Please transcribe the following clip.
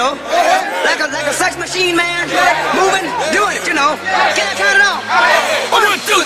know, like a sex machine, man, moving, doing